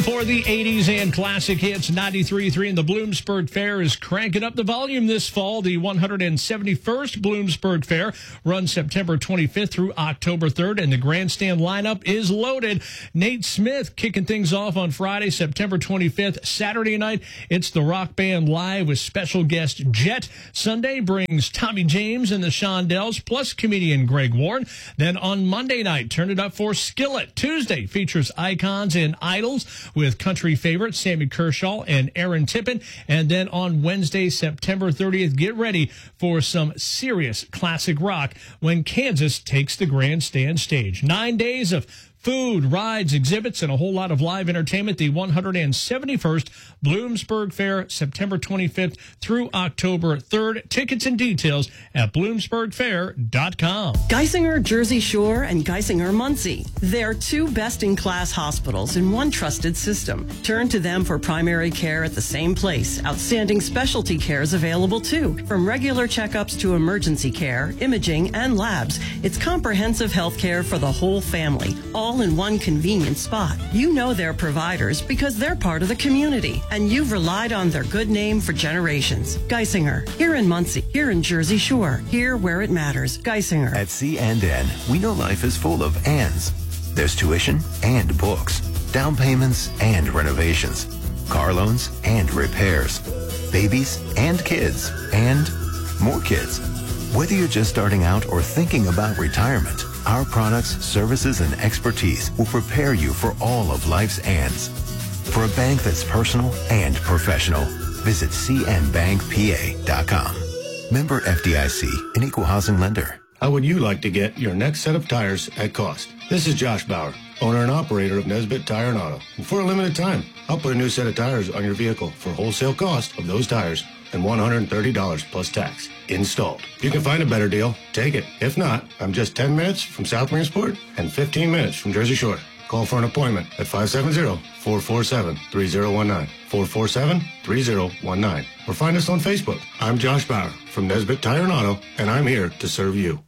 For the 80s and classic hits, 93.3 and the Bloomsburg Fair is cranking up the volume this fall. The 171st Bloomsburg Fair runs September 25th through October 3rd, and the grandstand lineup is loaded. Nate Smith kicking things off on Friday, September 25th. Saturday night, it's the Rock Band Live with special guest Jet. Sunday brings Tommy James and the Shondells, plus comedian Greg Warren. Then on Monday night, turn it up for Skillet. Tuesday features Icons and Idols with country favorite Sammy Kershaw and Aaron Tippin. And then on Wednesday, September 30th, get ready for some serious classic rock when Kansas takes the grandstand stage. 9 days of food, rides, exhibits, and a whole lot of live entertainment. The 171st Bloomsburg Fair, September 25th through October 3rd. Tickets and details at bloomsburgfair.com. Geisinger Jersey Shore and Geisinger Muncie. They're two best-in-class hospitals in one trusted system. Turn to them for primary care at the same place. Outstanding specialty care is available too. From regular checkups to emergency care, imaging, and labs, it's comprehensive health care for the whole family, all in one convenient spot. You know their providers because they're part of the community, and you've relied on their good name for generations. Geisinger, here in Muncie, here in Jersey Shore, here where it matters. Geisinger. At C&N, we know life is full of ands. There's tuition and books, down payments and renovations, car loans and repairs, babies and kids, and more kids. Whether you're just starting out or thinking about retirement, our products, services, and expertise will prepare you for all of life's ands. For a bank that's personal and professional, visit cnbankpa.com. Member FDIC, an equal housing lender. How would you like to get your next set of tires at cost? This is Josh Bauer, owner and operator of Nesbitt Tire and Auto. And for a limited time, I'll put a new set of tires on your vehicle for wholesale cost of those tires and $130 plus tax installed. If you can find a better deal, take it. If not, I'm just 10 minutes from South Williamsport and 15 minutes from Jersey Shore. Call for an appointment at 570-447-3019, 447-3019, or find us on Facebook. I'm Josh Bauer from Nesbitt Tire and Auto, and I'm here to serve you.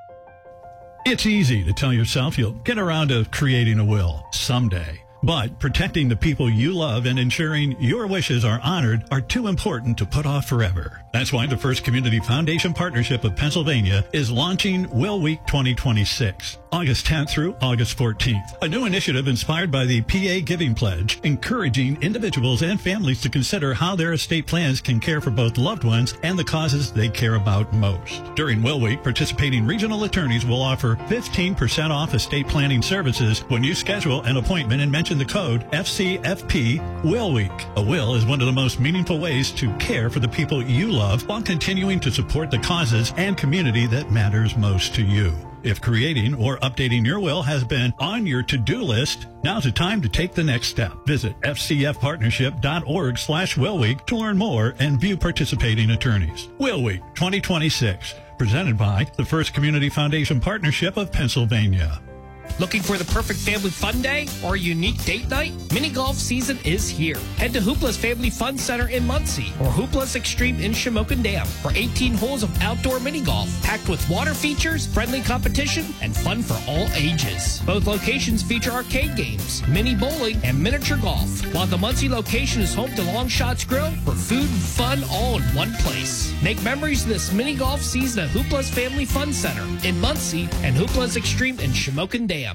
It's easy to tell yourself you'll get around to creating a will someday. But protecting the people you love and ensuring your wishes are honored are too important to put off forever. That's why the First Community Foundation Partnership of Pennsylvania is launching Will Week 2026, August 10th through August 14th. A new initiative inspired by the PA Giving Pledge, encouraging individuals and families to consider how their estate plans can care for both loved ones and the causes they care about most. During Will Week, participating regional attorneys will offer 15% off estate planning services when you schedule an appointment and mention the code FCFP Will Week. A will is one of the most meaningful ways to care for the people you love while continuing to support the causes and community that matters most to you. If creating or updating your will has been on your to-do list, now's the time to take the next step. Visit fcfpartnership.org/Will Week to learn more and view participating attorneys. Will Week 2026, presented by the First Community Foundation Partnership of Pennsylvania. Looking for the perfect family fun day or a unique date night? Mini golf season is here. Head to Hoopla's Family Fun Center in Muncie or Hoopla's Extreme in Shamokin Dam for 18 holes of outdoor mini golf, packed with water features, friendly competition, and fun for all ages. Both locations feature arcade games, mini bowling, and miniature golf, while the Muncie location is home to Long Shots Grill for food and fun all in one place. Make memories this mini golf season at Hoopla's Family Fun Center in Muncie and Hoopla's Extreme in Shamokin Dam.